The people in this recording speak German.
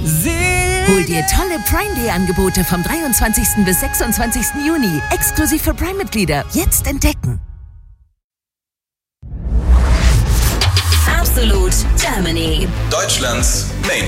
Hol dir tolle Prime Day Angebote vom 23. bis 26. Juni. Exklusiv für Prime-Mitglieder. Jetzt entdecken. Absolut Germany. Deutschlands Main